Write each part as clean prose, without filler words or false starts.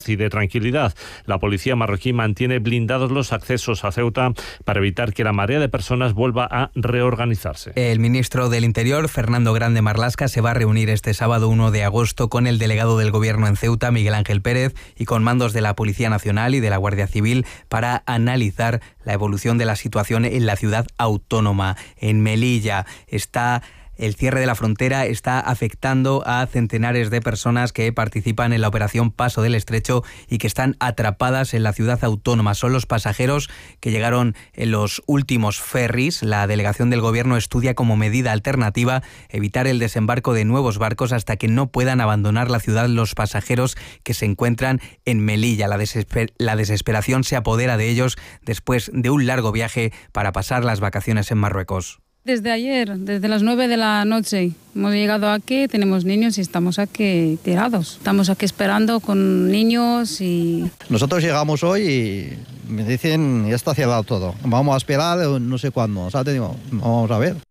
y de tranquilidad. La policía marroquí mantiene blindados los accesos a Ceuta para evitar que la marea de personas vuelva a reorganizarse. El ministro del Interior, Fernando Grande Marlaska, se va a reunir este sábado 1 de agosto con el delegado del Gobierno en Ceuta, Miguel Ángel Pérez, y con mandos de la Policía Nacional y de la Guardia Civil para analizar la evolución de la situación en la ciudad autónoma. En Melilla el cierre de la frontera está afectando a centenares de personas que participan en la operación Paso del Estrecho y que están atrapadas en la ciudad autónoma. Son los pasajeros que llegaron en los últimos ferries. La delegación del Gobierno estudia como medida alternativa evitar el desembarco de nuevos barcos hasta que no puedan abandonar la ciudad los pasajeros que se encuentran en Melilla. La desesperación se apodera de ellos después de un largo viaje para pasar las vacaciones en Marruecos. Desde ayer, desde las 9 de la noche, hemos llegado aquí, tenemos niños y estamos aquí tirados. Estamos aquí esperando con niños y... Nosotros llegamos hoy y me dicen, ya está cerrado todo. Vamos a esperar no sé cuándo. O sea, te digo, vamos a ver.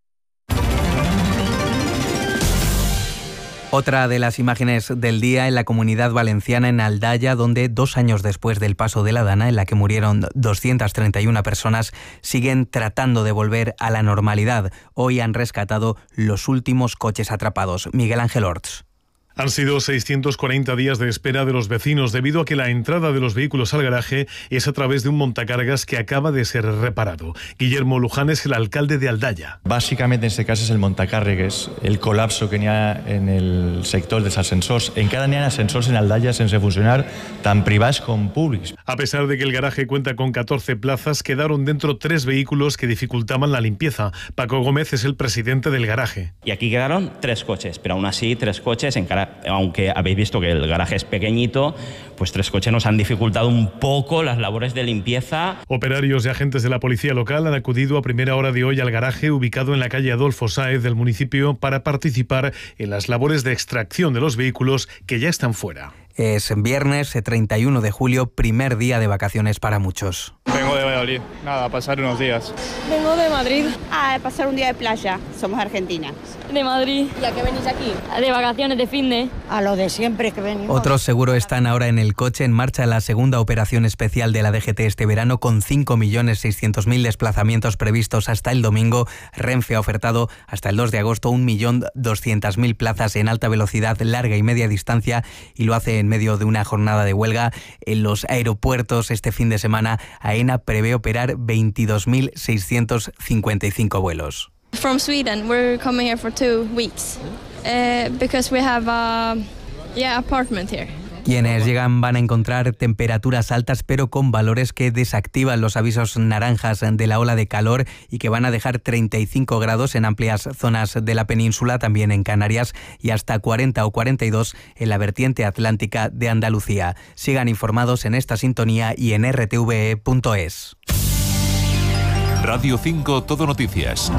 Otra de las imágenes del día en la Comunidad Valenciana, en Aldaya, donde 2 años después del paso de la Dana, en la que murieron 231 personas, siguen tratando de volver a la normalidad. Hoy han rescatado los últimos coches atrapados. Miguel Ángel Orts. Han sido 640 días de espera de los vecinos debido a que la entrada de los vehículos al garaje es a través de un montacargas que acaba de ser reparado. Guillermo Luján es el alcalde de Aldaya. Bàsicament, en este cas, és el montacarregues, el col·lapso que n'hi ha en el sector dels ascensors. Encara n'hi ha ascensors en Aldaya sense funcionar, tant privats com públics. A pesar de que el garaje cuenta con 14 plazas, quedaron dentro 3 vehículos que dificultaban la limpieza. Paco Gómez es el presidente del garaje. Y aquí quedaron 3 coches, pero aún así 3 coches aunque habéis visto que el garaje es pequeñito, pues 3 coches nos han dificultado un poco las labores de limpieza. Operarios y agentes de la policía local han acudido a primera hora de hoy al garaje ubicado en la calle Adolfo Sáez del municipio para participar en las labores de extracción de los vehículos que ya están fuera. Es viernes 31 de julio, primer día de vacaciones para muchos. Vengo de Valladolid, a pasar unos días. Vengo de Madrid. A pasar un día de playa, somos argentinas. De Madrid. ¿Y a qué venís aquí? De vacaciones, de fin de... A lo de siempre que venimos. Otros seguro están ahora en el coche. En marcha la segunda operación especial de la DGT este verano con 5.600.000 desplazamientos previstos hasta el domingo. Renfe ha ofertado hasta el 2 de agosto 1.200.000 plazas en alta velocidad, larga y media distancia, y lo hace en medio de una jornada de huelga en los aeropuertos. Este fin de semana AENA prevé operar 22.655 vuelos. From Sweden, we're coming here for 2 weeks because we have apartment here. Quienes llegan van a encontrar temperaturas altas, pero con valores que desactivan los avisos naranjas de la ola de calor y que van a dejar 35 grados en amplias zonas de la península, también en Canarias, y hasta 40 o 42 en la vertiente atlántica de Andalucía. Sigan informados en esta sintonía y en rtve.es. Radio 5 Todo Noticias.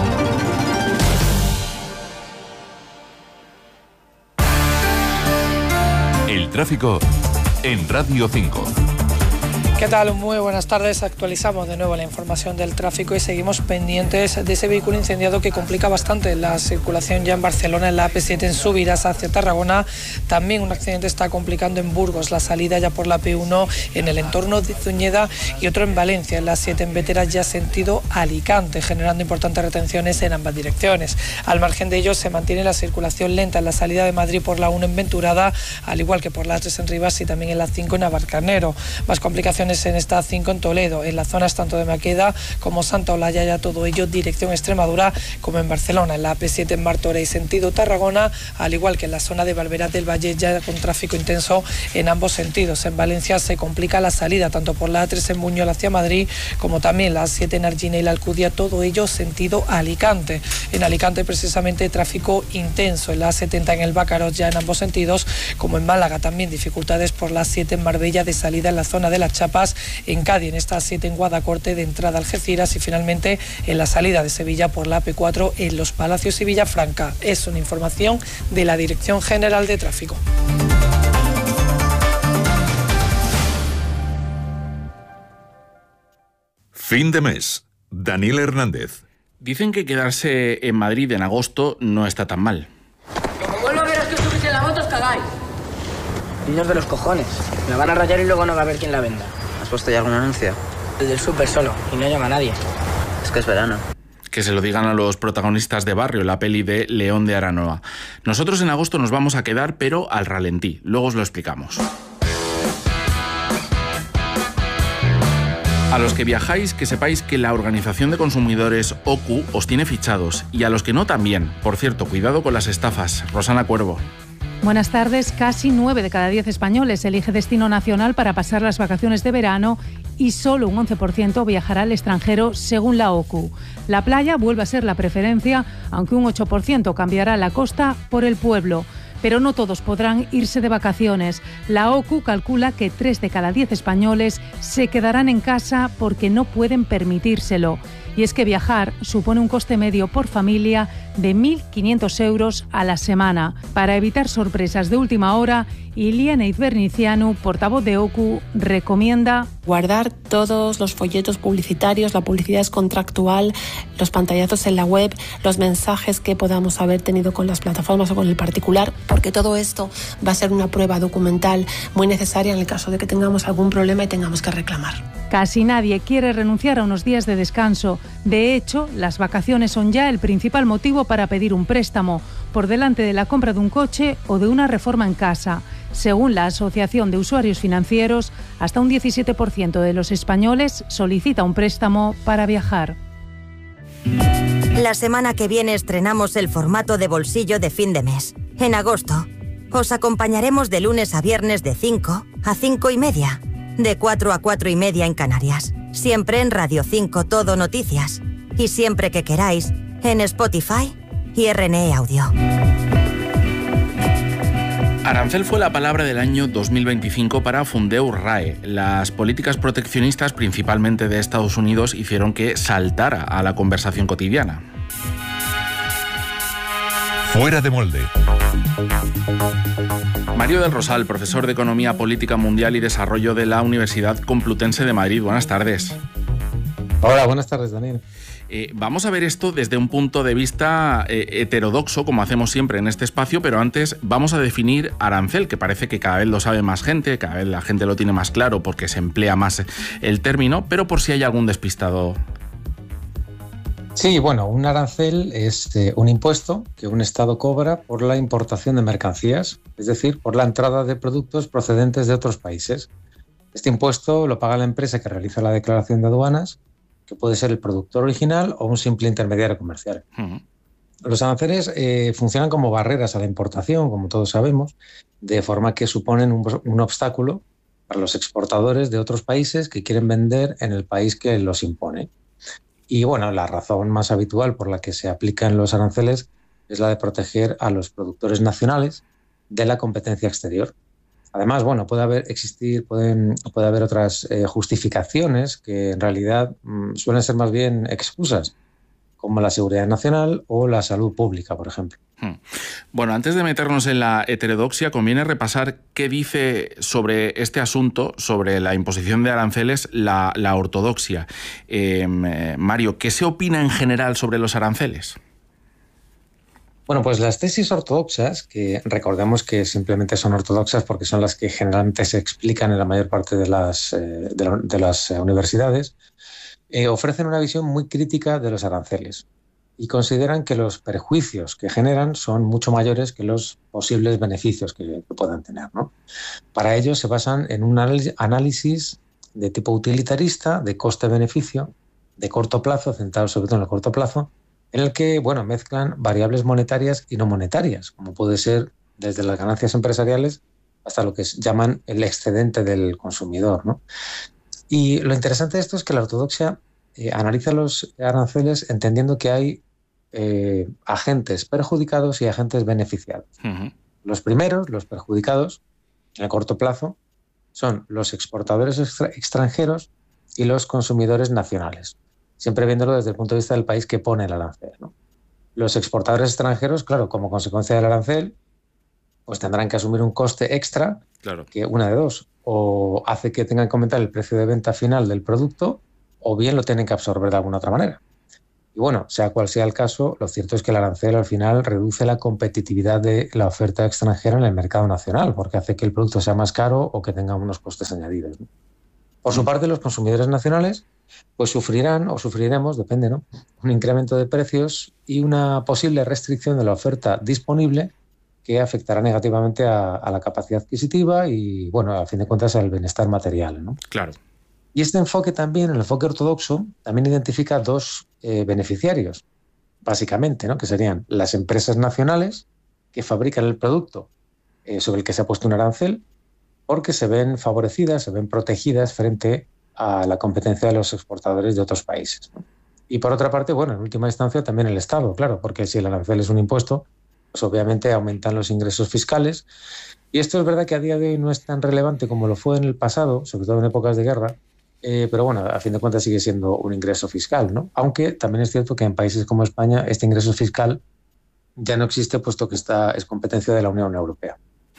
El tráfico en Radio 5. ¿Qué tal? Muy buenas tardes. Actualizamos de nuevo la información del tráfico y seguimos pendientes de ese vehículo incendiado que complica bastante la circulación ya en Barcelona, en la AP7 en subidas hacia Tarragona. También un accidente está complicando en Burgos la salida ya por la P1 en el entorno de Zuñeda, y otro en Valencia, en la 7 en Bétera ya sentido Alicante, generando importantes retenciones en ambas direcciones. Al margen de ello se mantiene la circulación lenta en la salida de Madrid por la 1 en Venturada, al igual que por la 3 en Rivas y también en la 5 en Navalcarnero. Más complicaciones en esta 5 en Toledo, en las zonas tanto de Maqueda como Santa Olalla, ya todo ello dirección Extremadura, como en Barcelona, en la AP7 en Martorell sentido Tarragona, al igual que en la zona de Valverde del Valle, ya con tráfico intenso en ambos sentidos. En Valencia se complica la salida tanto por la A3 en Buñol hacia Madrid, como también la A7 en Argina y la Alcudia, todo ello sentido Alicante. En Alicante precisamente tráfico intenso en la A70 en el Bácaros, ya en ambos sentidos, como en Málaga también dificultades por la A7 en Marbella de salida en la zona de las Chapas, en Cádiz en esta A7 en Guadacorte de entrada a Algeciras, y finalmente en la salida de Sevilla por la AP4 en Los Palacios y Villafranca. Es una información de la Dirección General de Tráfico. Fin de mes. Daniel Hernández. Dicen que quedarse en Madrid en agosto no está tan mal. Como vuelvo a ver a que subís en la moto, os cagáis. Niños de los cojones. La van a rayar y luego no va a haber quien la venda. ¿Has puesto ya algún anuncio? El del súper solo, y no llama a nadie. Es que es verano. Que se lo digan a los protagonistas de Barrio, la peli de León de Aranoa. Nosotros en agosto nos vamos a quedar, pero al ralentí. Luego os lo explicamos. A los que viajáis, que sepáis que la Organización de Consumidores OCU os tiene fichados, y a los que no también. Por cierto, cuidado con las estafas. Rosana Cuervo. Buenas tardes. Casi 9 de cada 10 españoles elige destino nacional para pasar las vacaciones de verano y solo un 11% viajará al extranjero, según la OCU. La playa vuelve a ser la preferencia, aunque un 8% cambiará la costa por el pueblo. Pero no todos podrán irse de vacaciones. La OCU calcula que 3 de cada 10 españoles se quedarán en casa porque no pueden permitírselo. Y es que viajar supone un coste medio por familia de 1.500 euros a la semana. Para evitar sorpresas de última hora, Iliana Izbernicianu, portavoz de OCU, recomienda guardar todos los folletos publicitarios, la publicidad es contractual, los pantallazos en la web, los mensajes que podamos haber tenido con las plataformas o con el particular, porque todo esto va a ser una prueba documental muy necesaria en el caso de que tengamos algún problema y tengamos que reclamar. Casi nadie quiere renunciar a unos días de descanso. De hecho, las vacaciones son ya el principal motivo para pedir un préstamo, por delante de la compra de un coche o de una reforma en casa. Según la Asociación de Usuarios Financieros, hasta un 17% de los españoles solicita un préstamo para viajar. La semana que viene estrenamos el formato de bolsillo de fin de mes. En agosto, os acompañaremos de lunes a viernes de 5 a 5:30, de 4 a 4:30 en Canarias. Siempre en Radio 5 Todo Noticias. Y siempre que queráis, en Spotify y RNE Audio. Arancel fue la palabra del año 2025 para Fundeur RAE. Las políticas proteccionistas, principalmente de Estados Unidos, hicieron que saltara a la conversación cotidiana. Fuera de molde. Mario del Rosal, profesor de Economía Política Mundial y Desarrollo de la Universidad Complutense de Madrid. Buenas tardes. Hola, buenas tardes, Daniel. Vamos a ver esto desde un punto de vista heterodoxo, como hacemos siempre en este espacio, pero antes vamos a definir arancel, que parece que cada vez lo sabe más gente, cada vez la gente lo tiene más claro porque se emplea más el término, pero por si hay algún despistado. Sí, bueno, un arancel es un impuesto que un Estado cobra por la importación de mercancías, es decir, por la entrada de productos procedentes de otros países. Este impuesto lo paga la empresa que realiza la declaración de aduanas, que puede ser el productor original o un simple intermediario comercial. Uh-huh. Los aranceles funcionan como barreras a la importación, como todos sabemos, de forma que suponen un obstáculo para los exportadores de otros países que quieren vender en el país que los impone. Y bueno, la razón más habitual por la que se aplican los aranceles es la de proteger a los productores nacionales de la competencia exterior. Además, bueno, puede haber otras justificaciones que en realidad suelen ser más bien excusas, como la seguridad nacional o la salud pública, por ejemplo. Bueno, antes de meternos en la heterodoxia, conviene repasar qué dice sobre este asunto, sobre la imposición de aranceles, la ortodoxia. Mario, ¿qué se opina en general sobre los aranceles? Bueno, pues las tesis ortodoxas, que recordemos que simplemente son ortodoxas porque son las que generalmente se explican en la mayor parte de las universidades, ofrecen una visión muy crítica de los aranceles y consideran que los perjuicios que generan son mucho mayores que los posibles beneficios que puedan tener, ¿no? Para ello se basan en un análisis de tipo utilitarista, de coste-beneficio, de corto plazo, centrado sobre todo en el corto plazo, en el que mezclan variables monetarias y no monetarias, como puede ser desde las ganancias empresariales hasta lo que llaman el excedente del consumidor, ¿no? Y lo interesante de esto es que la ortodoxia analiza los aranceles entendiendo que hay agentes perjudicados y agentes beneficiados. Uh-huh. Los primeros, los perjudicados, en el corto plazo, son los exportadores extranjeros y los consumidores nacionales, siempre viéndolo desde el punto de vista del país que pone el arancel, ¿no? Los exportadores extranjeros, claro, como consecuencia del arancel, pues tendrán que asumir un coste extra, claro, que una de dos, o hace que tengan que aumentar el precio de venta final del producto, o bien lo tienen que absorber de alguna otra manera. Y bueno, sea cual sea el caso, lo cierto es que el arancel al final reduce la competitividad de la oferta extranjera en el mercado nacional, porque hace que el producto sea más caro o que tenga unos costes añadidos, ¿no? Por su parte, los consumidores nacionales pues sufrirán o sufriremos, depende, ¿no?, un incremento de precios y una posible restricción de la oferta disponible que afectará negativamente a la capacidad adquisitiva y, bueno, a fin de cuentas, al bienestar material, ¿no? Claro. Y este enfoque también, el enfoque ortodoxo, también identifica dos beneficiarios, básicamente, ¿no?, que serían las empresas nacionales que fabrican el producto sobre el que se ha puesto un arancel, porque se ven favorecidas, se ven protegidas frente a la competencia de los exportadores de otros países, ¿no? Y por otra parte, bueno, en última instancia también el Estado, claro, porque si el arancel es un impuesto, pues obviamente aumentan los ingresos fiscales. Y esto es verdad que a día de hoy no es tan relevante como lo fue en el pasado, sobre todo en épocas de guerra, pero bueno, a fin de cuentas sigue siendo un ingreso fiscal, ¿no? Aunque también es cierto que en países como España este ingreso fiscal ya no existe, puesto que es competencia de la Unión Europea.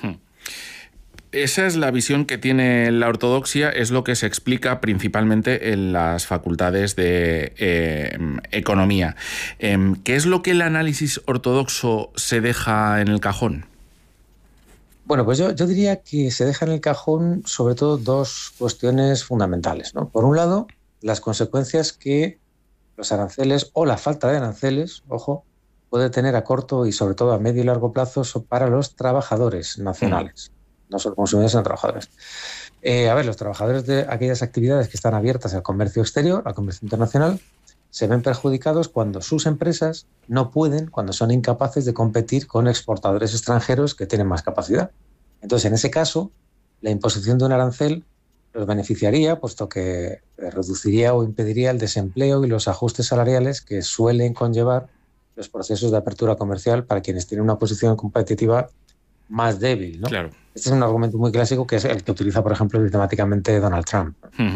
Esa es la visión que tiene la ortodoxia, es lo que se explica principalmente en las facultades de economía. ¿Qué es lo que el análisis ortodoxo se deja en el cajón? Bueno, pues yo diría que se deja en el cajón sobre todo dos cuestiones fundamentales, ¿no? Por un lado, las consecuencias que los aranceles o la falta de aranceles, ojo, puede tener a corto y sobre todo a medio y largo plazo para los trabajadores nacionales. No solo consumidores, sino trabajadores. Los trabajadores de aquellas actividades que están abiertas al comercio exterior, al comercio internacional, se ven perjudicados cuando sus empresas no pueden, cuando son incapaces de competir con exportadores extranjeros que tienen más capacidad. Entonces, en ese caso, la imposición de un arancel los beneficiaría, puesto que reduciría o impediría el desempleo y los ajustes salariales que suelen conllevar los procesos de apertura comercial para quienes tienen una posición competitiva más débil, ¿no? Claro. Este es un argumento muy clásico que es el que utiliza, por ejemplo, sistemáticamente Donald Trump.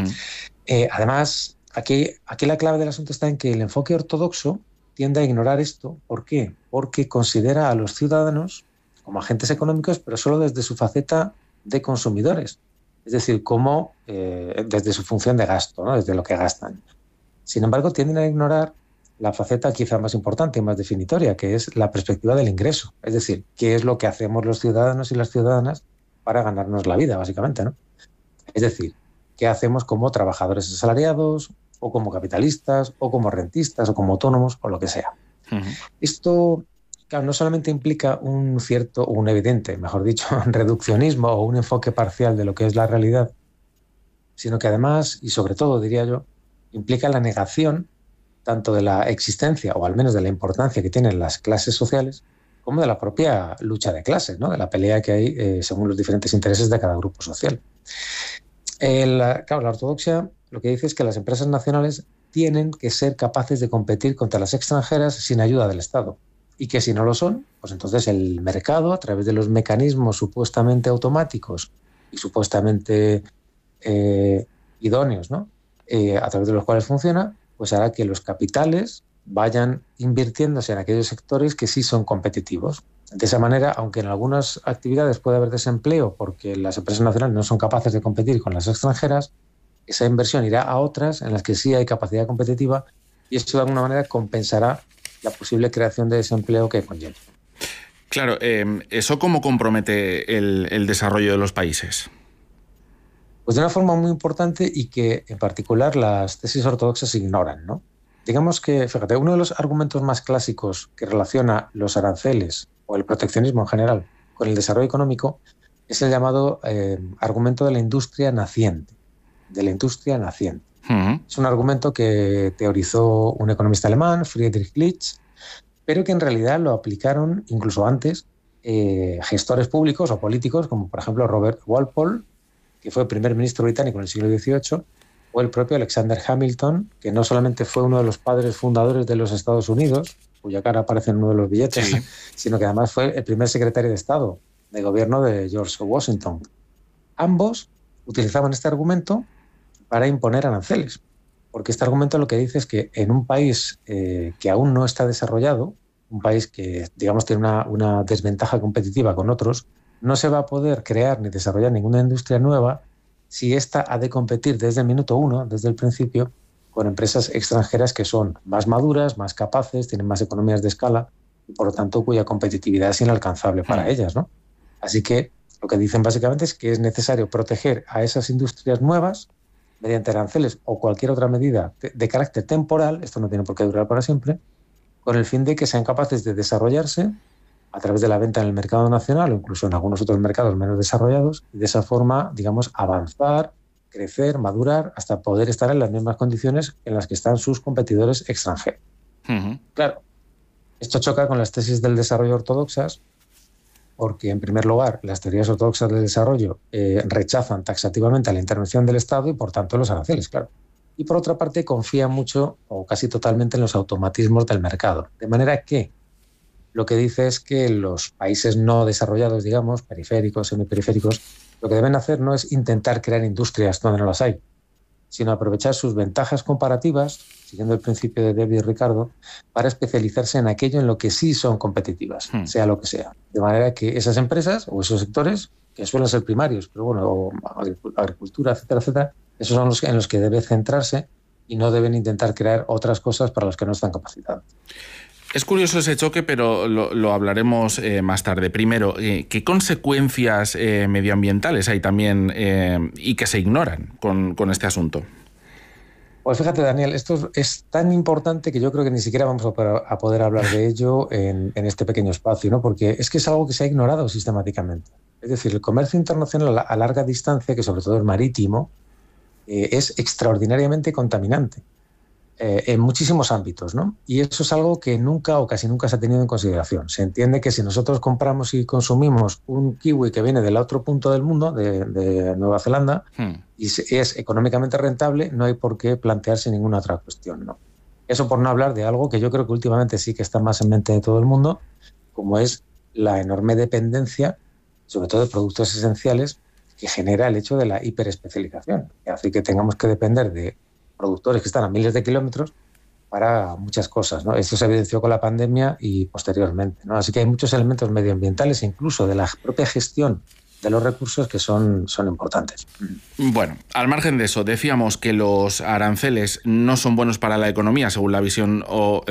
Además, aquí la clave del asunto está en que el enfoque ortodoxo tiende a ignorar esto. ¿Por qué? Porque considera a los ciudadanos como agentes económicos, pero solo desde su faceta de consumidores. Es decir, como desde su función de gasto, ¿no?, desde lo que gastan. Sin embargo, tienden a ignorar la faceta quizá más importante y más definitoria, que es la perspectiva del ingreso. Es decir, qué es lo que hacemos los ciudadanos y las ciudadanas para ganarnos la vida, básicamente, ¿no? Es decir, qué hacemos como trabajadores asalariados, o como capitalistas, o como rentistas, o como autónomos, o lo que sea. Esto, claro, no solamente implica un cierto, o un evidente, mejor dicho, reduccionismo o un enfoque parcial de lo que es la realidad, sino que además, y sobre todo, diría yo, implica la negación tanto de la existencia, o al menos de la importancia que tienen las clases sociales, como de la propia lucha de clases, ¿no?, de la pelea que hay según los diferentes intereses de cada grupo social. La ortodoxia lo que dice es que las empresas nacionales tienen que ser capaces de competir contra las extranjeras sin ayuda del Estado, y que si no lo son, pues entonces el mercado, a través de los mecanismos supuestamente automáticos y supuestamente idóneos, ¿no?, a través de los cuales funciona, pues hará que los capitales vayan invirtiéndose en aquellos sectores que sí son competitivos. De esa manera, aunque en algunas actividades puede haber desempleo porque las empresas nacionales no son capaces de competir con las extranjeras, esa inversión irá a otras en las que sí hay capacidad competitiva, y esto de alguna manera compensará la posible creación de desempleo que conlleva. Claro, ¿eso cómo compromete el desarrollo de los países? Pues de una forma muy importante, y que en particular las tesis ortodoxas ignoran, ¿no? Digamos que, fíjate, uno de los argumentos más clásicos que relaciona los aranceles o el proteccionismo en general con el desarrollo económico es el llamado argumento de la industria naciente. Es un argumento que teorizó un economista alemán, Friedrich List, pero que en realidad lo aplicaron incluso antes gestores públicos o políticos, como por ejemplo Robert Walpole, que fue primer ministro británico en el siglo XVIII, o el propio Alexander Hamilton, que no solamente fue uno de los padres fundadores de los Estados Unidos, cuya cara aparece en uno de los billetes, sí, sino que además fue el primer secretario de Estado de gobierno de George Washington. Ambos utilizaban este argumento para imponer aranceles, porque este argumento lo que dice es que en un país que aún no está desarrollado, un país que, digamos, tiene una desventaja competitiva con otros, no se va a poder crear ni desarrollar ninguna industria nueva si ésta ha de competir desde el minuto uno, desde el principio, con empresas extranjeras que son más maduras, más capaces, tienen más economías de escala y por lo tanto cuya competitividad es inalcanzable para ellas, ¿no? Así que lo que dicen básicamente es que es necesario proteger a esas industrias nuevas mediante aranceles o cualquier otra medida de carácter temporal, esto no tiene por qué durar para siempre, con el fin de que sean capaces de desarrollarse a través de la venta en el mercado nacional o incluso en algunos otros mercados menos desarrollados, y de esa forma, digamos, avanzar, crecer, madurar, hasta poder estar en las mismas condiciones en las que están sus competidores extranjeros. Claro, esto choca con las tesis del desarrollo ortodoxas, porque, en primer lugar, las teorías ortodoxas del desarrollo rechazan taxativamente la intervención del Estado y, por tanto, los aranceles, claro. Y, por otra parte, confían mucho o casi totalmente en los automatismos del mercado. De manera que lo que dice es que los países no desarrollados, digamos, periféricos, semiperiféricos, lo que deben hacer no es intentar crear industrias donde no las hay, sino aprovechar sus ventajas comparativas, siguiendo el principio de David Ricardo, para especializarse en aquello en lo que sí son competitivas, sea lo que sea. De manera que esas empresas o esos sectores, que suelen ser primarios, pero bueno, o agricultura, etcétera, etcétera, esos son los en los que debe centrarse y no deben intentar crear otras cosas para las que no están capacitados. Es curioso ese choque, pero lo hablaremos más tarde. Primero, ¿qué consecuencias medioambientales hay también y que se ignoran con este asunto? Pues fíjate, Daniel, esto es tan importante que yo creo que ni siquiera vamos a poder hablar de ello en este pequeño espacio, ¿no? Porque es que es algo que se ha ignorado sistemáticamente. Es decir, el comercio internacional a larga distancia, que sobre todo es marítimo, es extraordinariamente contaminante. En muchísimos ámbitos, ¿no? Y eso es algo que nunca o casi nunca se ha tenido en consideración. Se entiende que si nosotros compramos y consumimos un kiwi que viene del otro punto del mundo, de Nueva Zelanda, y es económicamente rentable, no hay por qué plantearse ninguna otra cuestión, ¿no? Eso por no hablar de algo que yo creo que últimamente sí que está más en mente de todo el mundo, como es la enorme dependencia, sobre todo de productos esenciales, que genera el hecho de la hiperespecialización, que hace que tengamos que depender de productores que están a miles de kilómetros para muchas cosas, ¿no? Esto se evidenció con la pandemia y posteriormente, ¿no? Así que hay muchos elementos medioambientales e incluso de la propia gestión de los recursos que son importantes. Bueno, al margen de eso, decíamos que los aranceles no son buenos para la economía según la visión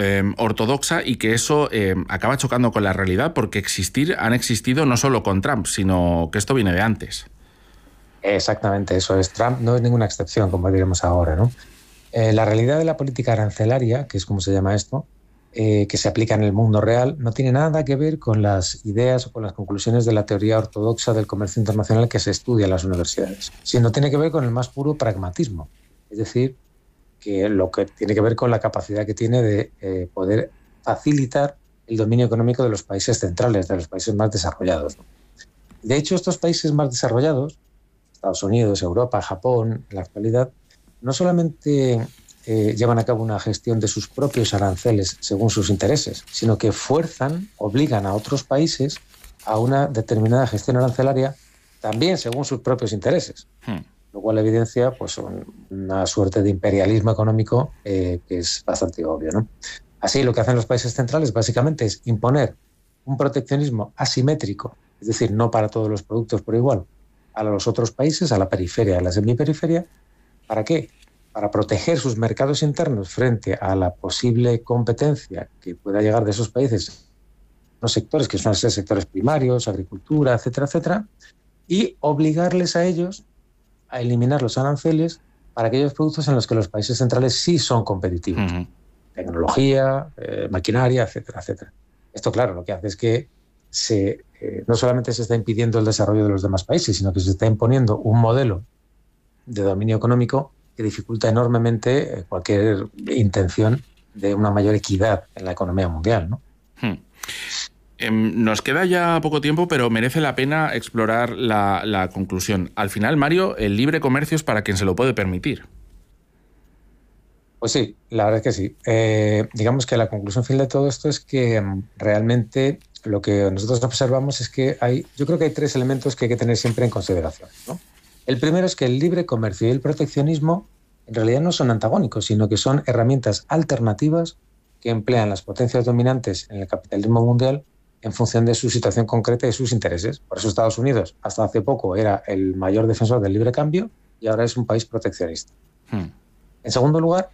ortodoxa y que eso acaba chocando con la realidad porque han existido no solo con Trump, sino que esto viene de antes. Exactamente, eso es. Trump no es ninguna excepción, como diremos ahora, ¿no? La realidad de la política arancelaria, que es como se llama esto, que se aplica en el mundo real, no tiene nada que ver con las ideas o con las conclusiones de la teoría ortodoxa del comercio internacional que se estudia en las universidades, sino tiene que ver con el más puro pragmatismo. Es decir, que lo que tiene que ver con la capacidad que tiene de poder facilitar el dominio económico de los países centrales, de los países más desarrollados, ¿no? De hecho, estos países más desarrollados, Estados Unidos, Europa, Japón, en la actualidad, no solamente llevan a cabo una gestión de sus propios aranceles según sus intereses, sino que obligan a otros países a una determinada gestión arancelaria también según sus propios intereses, lo cual evidencia pues, una suerte de imperialismo económico que es bastante obvio, ¿no? Así, lo que hacen los países centrales básicamente es imponer un proteccionismo asimétrico, es decir, no para todos los productos por igual, a los otros países, a la periferia, a la semiperiferia. ¿Para qué? Para proteger sus mercados internos frente a la posible competencia que pueda llegar de esos países, los sectores que suelen ser sectores primarios, agricultura, etcétera, etcétera, y obligarles a ellos a eliminar los aranceles para aquellos productos en los que los países centrales sí son competitivos. Tecnología, maquinaria, etcétera, etcétera. Esto, claro, lo que hace es que no solamente se está impidiendo el desarrollo de los demás países, sino que se está imponiendo un modelo de dominio económico que dificulta enormemente cualquier intención de una mayor equidad en la economía mundial, ¿no? Nos queda ya poco tiempo, pero merece la pena explorar la conclusión. Al final, Mario, el libre comercio es para quien se lo puede permitir. Pues sí, la verdad es que sí. Digamos que la conclusión final de todo esto es que realmente lo que nosotros observamos es que yo creo que hay tres elementos que hay que tener siempre en consideración, ¿no? El primero es que el libre comercio y el proteccionismo en realidad no son antagónicos, sino que son herramientas alternativas que emplean las potencias dominantes en el capitalismo mundial en función de su situación concreta y sus intereses. Por eso Estados Unidos hasta hace poco era el mayor defensor del libre cambio y ahora es un país proteccionista. En segundo lugar,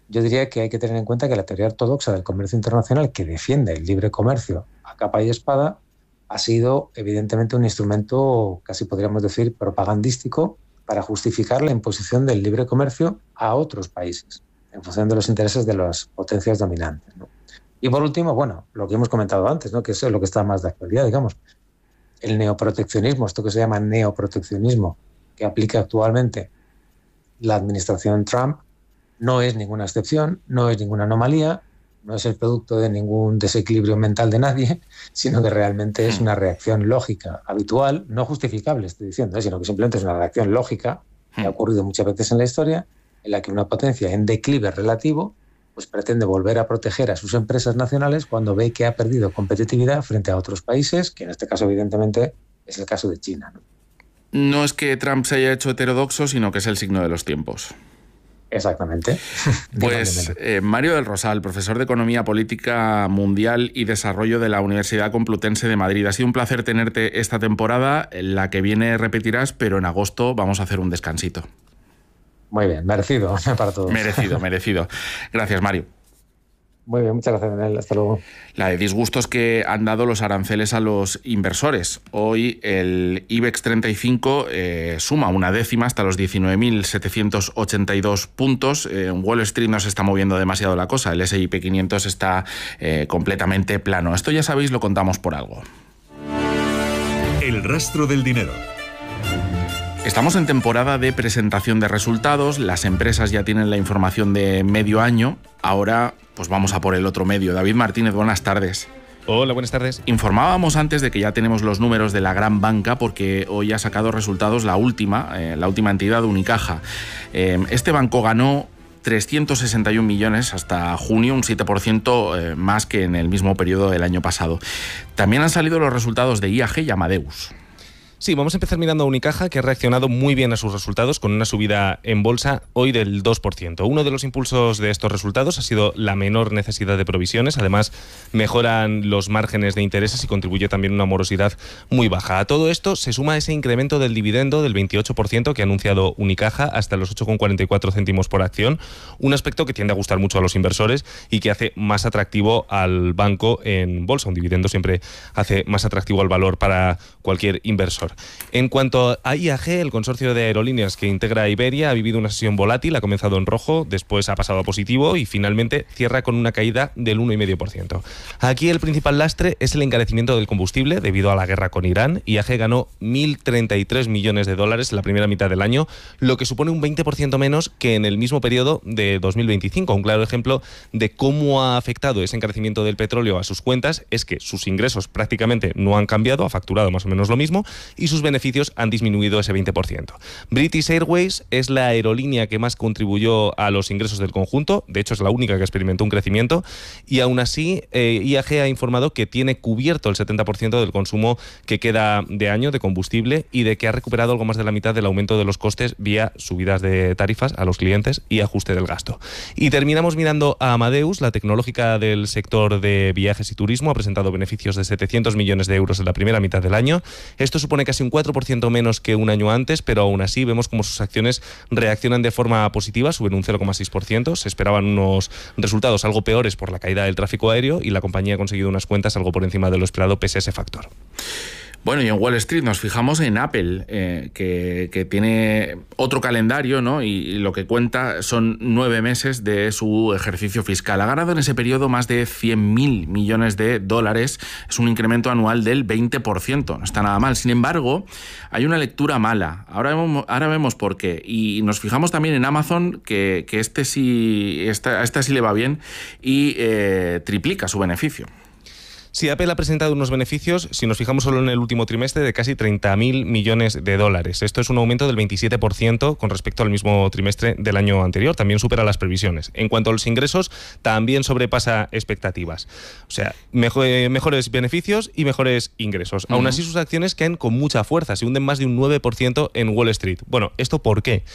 yo diría que hay que tener en cuenta que la teoría ortodoxa del comercio internacional, que defiende el libre comercio a capa y espada, ha sido evidentemente un instrumento, casi podríamos decir, propagandístico para justificar la imposición del libre comercio a otros países, en función de los intereses de las potencias dominantes, ¿no? Y por último, bueno, lo que hemos comentado antes, ¿no? Que es lo que está más de actualidad, digamos, el neoproteccionismo, esto que se llama neoproteccionismo, que aplica actualmente la administración Trump, no es ninguna excepción, no es ninguna anomalía, no es el producto de ningún desequilibrio mental de nadie, sino que realmente es una reacción lógica habitual, no justificable, estoy diciendo, sino que simplemente es una reacción lógica que ha ocurrido muchas veces en la historia, en la que una potencia en declive relativo pues pretende volver a proteger a sus empresas nacionales cuando ve que ha perdido competitividad frente a otros países, que en este caso evidentemente es el caso de China, ¿no? No es que Trump se haya hecho heterodoxo, sino que es el signo de los tiempos. Exactamente. Pues Mario del Rosal, profesor de Economía Política Mundial y Desarrollo de la Universidad Complutense de Madrid. Ha sido un placer tenerte esta temporada. La que viene repetirás, pero en agosto vamos a hacer un descansito. Muy bien, merecido para todos. Merecido. Gracias, Mario. Muy bien, muchas gracias, Daniel. Hasta luego. La de disgustos que han dado los aranceles a los inversores. Hoy el IBEX 35 suma una décima hasta los 19.782 puntos. En Wall Street no se está moviendo demasiado la cosa. El S&P 500 está completamente plano. Esto ya sabéis, lo contamos por algo. El rastro del dinero. Estamos en temporada de presentación de resultados, las empresas ya tienen la información de medio año, ahora pues vamos a por el otro medio. David Martínez, buenas tardes. Hola, buenas tardes. Informábamos antes de que ya tenemos los números de la gran banca porque hoy ha sacado resultados la última entidad, Unicaja. Este banco ganó 361 millones hasta junio, un 7% más que en el mismo periodo del año pasado. También han salido los resultados de IAG y Amadeus. Sí, vamos a empezar mirando a Unicaja, que ha reaccionado muy bien a sus resultados con una subida en bolsa hoy del 2%. Uno de los impulsos de estos resultados ha sido la menor necesidad de provisiones. Además, mejoran los márgenes de intereses y contribuye también una morosidad muy baja. A todo esto se suma ese incremento del dividendo del 28% que ha anunciado Unicaja hasta los 8,44 céntimos por acción. Un aspecto que tiende a gustar mucho a los inversores y que hace más atractivo al banco en bolsa. Un dividendo siempre hace más atractivo al valor para cualquier inversor. En cuanto a IAG, el consorcio de aerolíneas que integra a Iberia ha vivido una sesión volátil, ha comenzado en rojo, después ha pasado a positivo y finalmente cierra con una caída del 1,5%. Aquí el principal lastre es el encarecimiento del combustible debido a la guerra con Irán. IAG ganó 1.033 millones de dólares en la primera mitad del año, lo que supone un 20% menos que en el mismo periodo de 2025. Un claro ejemplo de cómo ha afectado ese encarecimiento del petróleo a sus cuentas es que sus ingresos prácticamente no han cambiado, ha facturado más o menos lo mismo, y sus beneficios han disminuido ese 20%. British Airways es la aerolínea que más contribuyó a los ingresos del conjunto, de hecho es la única que experimentó un crecimiento, y aún así IAG ha informado que tiene cubierto el 70% del consumo que queda de año de combustible y de que ha recuperado algo más de la mitad del aumento de los costes vía subidas de tarifas a los clientes y ajuste del gasto. Y terminamos mirando a Amadeus, la tecnológica del sector de viajes y turismo, ha presentado beneficios de 700 millones de euros en la primera mitad del año. Esto supone casi un 4% menos que un año antes, pero aún así vemos como sus acciones reaccionan de forma positiva, suben un 0,6%. Se esperaban unos resultados algo peores por la caída del tráfico aéreo y la compañía ha conseguido unas cuentas algo por encima de lo esperado pese a ese factor. Bueno, y en Wall Street nos fijamos en Apple, que tiene otro calendario, ¿no? Y lo que cuenta son 9 meses de su ejercicio fiscal. Ha ganado en ese periodo más de 100.000 millones de dólares. Es un incremento anual del 20%. No está nada mal. Sin embargo, hay una lectura mala. Ahora vemos por qué. Y nos fijamos también en Amazon, que esta sí le va bien y triplica su beneficio. Sí, Apple ha presentado unos beneficios, si nos fijamos solo en el último trimestre, de casi 30.000 millones de dólares. Esto es un aumento del 27% con respecto al mismo trimestre del año anterior. También supera las previsiones. En cuanto a los ingresos, también sobrepasa expectativas. O sea, mejores beneficios y mejores ingresos. Aún así, sus acciones caen con mucha fuerza. Se hunden más de un 9% en Wall Street. Bueno, ¿esto por qué?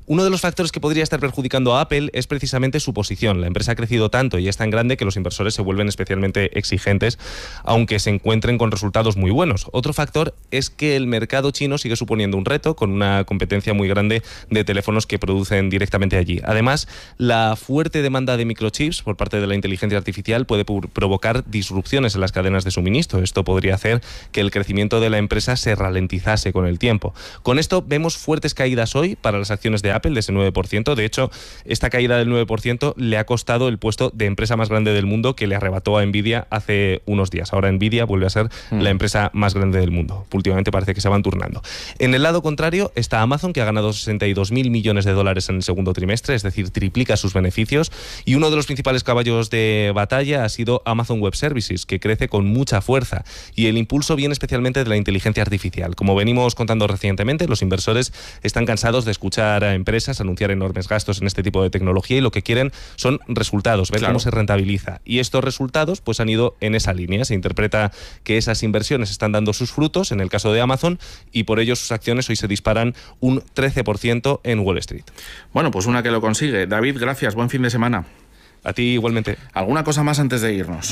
Uno de los factores que podría estar perjudicando a Apple es precisamente su posición. La empresa ha crecido tanto y es tan grande que los inversores se vuelven especialmente exigentes, aunque se encuentren con resultados muy buenos. Otro factor es que el mercado chino sigue suponiendo un reto, con una competencia muy grande de teléfonos que producen directamente allí. Además, la fuerte demanda de microchips por parte de la inteligencia artificial puede provocar disrupciones en las cadenas de suministro. Esto podría hacer que el crecimiento de la empresa se ralentizase con el tiempo. Con esto vemos fuertes caídas hoy para las acciones de Apple de ese 9%. De hecho, esta caída del 9% le ha costado el puesto de empresa más grande del mundo que le arrebató a Nvidia hace unos días. Ahora Nvidia vuelve a ser la empresa más grande del mundo. Últimamente parece que se van turnando. En el lado contrario está Amazon, que ha ganado 62.000 millones de dólares en el segundo trimestre, es decir, triplica sus beneficios. Y uno de los principales caballos de batalla ha sido Amazon Web Services, que crece con mucha fuerza. Y el impulso viene especialmente de la inteligencia artificial. Como venimos contando recientemente, los inversores están cansados de escuchar a empresas anunciar enormes gastos en este tipo de tecnología y lo que quieren son resultados, ver cómo se rentabiliza. Y estos resultados pues han ido en esa línea. Se interpreta que esas inversiones están dando sus frutos en el caso de Amazon y por ello sus acciones hoy se disparan un 13% en Wall Street. Bueno, pues una que lo consigue. David, gracias. Buen fin de semana. A ti igualmente. ¿Alguna cosa más antes de irnos?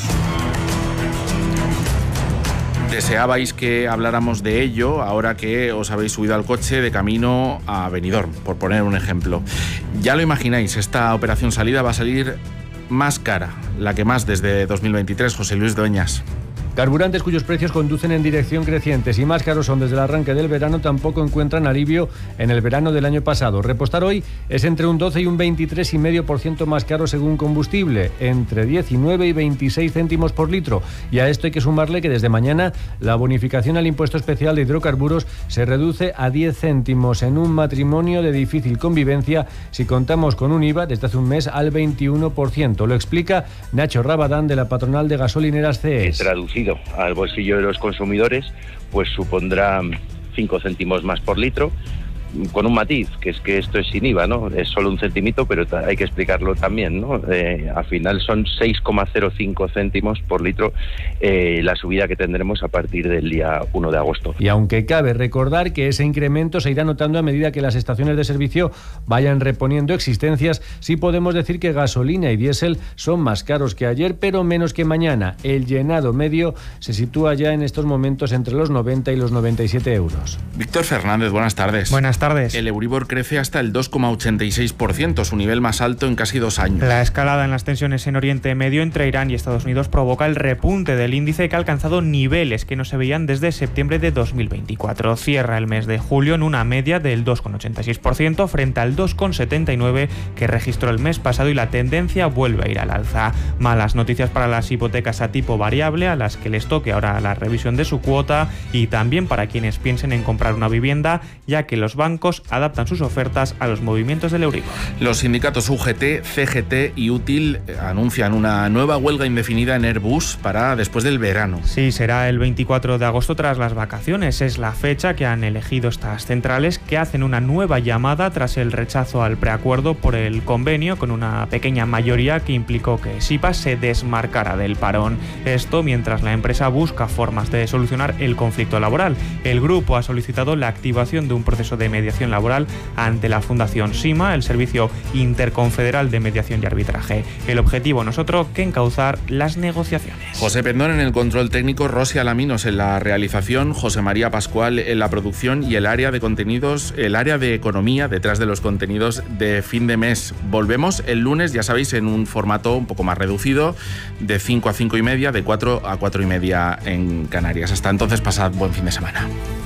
Deseabais que habláramos de ello ahora que os habéis subido al coche de camino a Benidorm, por poner un ejemplo. Ya lo imagináis, esta operación salida va a salir más cara, la que más desde 2023, José Luis Dueñas. Carburantes cuyos precios conducen en dirección crecientes y más caros son desde el arranque del verano tampoco encuentran alivio en el verano del año pasado. Repostar hoy es entre un 12 y un 23,5% más caro según combustible, entre 19 y 26 céntimos por litro. Y a esto hay que sumarle que desde mañana la bonificación al impuesto especial de hidrocarburos se reduce a 10 céntimos en un matrimonio de difícil convivencia si contamos con un IVA desde hace un mes al 21%. Lo explica Nacho Rabadán de la patronal de gasolineras CES. Traducido al bolsillo de los consumidores, pues supondrá 5 céntimos más por litro, con un matiz, que es que esto es sin IVA, ¿no? Es solo un centimito, pero hay que explicarlo también, ¿no? Al final son 6,05 céntimos por litro la subida que tendremos a partir del día 1 de agosto. Y aunque cabe recordar que ese incremento se irá notando a medida que las estaciones de servicio vayan reponiendo existencias, sí podemos decir que gasolina y diésel son más caros que ayer, pero menos que mañana. El llenado medio se sitúa ya en estos momentos entre los 90 y los 97 euros. Víctor Fernández, buenas tardes. Buenas tardes. El Euribor crece hasta el 2,86%, su nivel más alto en casi 2 años. La escalada en las tensiones en Oriente Medio entre Irán y Estados Unidos provoca el repunte del índice que ha alcanzado niveles que no se veían desde septiembre de 2024. Cierra el mes de julio en una media del 2,86% frente al 2,79% que registró el mes pasado y la tendencia vuelve a ir al alza. Malas noticias para las hipotecas a tipo variable a las que les toque ahora la revisión de su cuota y también para quienes piensen en comprar una vivienda, ya que los bancos adaptan sus ofertas a los movimientos del Euribor. Los sindicatos UGT, CGT y UTIL anuncian una nueva huelga indefinida en Airbus para después del verano. Sí, será el 24 de agosto tras las vacaciones. Es la fecha que han elegido estas centrales, que hacen una nueva llamada tras el rechazo al preacuerdo por el convenio, con una pequeña mayoría que implicó que SIPA se desmarcara del parón. Esto mientras la empresa busca formas de solucionar el conflicto laboral. El grupo ha solicitado la activación de un proceso de mediación laboral ante la Fundación SIMA, el Servicio Interconfederal de Mediación y Arbitraje. El objetivo no es otro que encauzar las negociaciones. José Pendón en el control técnico, Rosy Alaminos en la realización, José María Pascual en la producción y el área de contenidos, el área de economía detrás de los contenidos de fin de mes. Volvemos el lunes, ya sabéis, en un formato un poco más reducido, de 5 a 5 y media, de 4 a 4 y media en Canarias. Hasta entonces, pasad buen fin de semana.